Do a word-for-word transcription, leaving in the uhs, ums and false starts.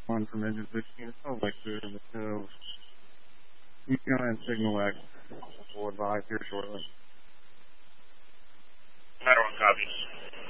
One from engine sixteen. Oh, like the so you can go ahead and signal X. We'll advise here shortly. Matter one copies.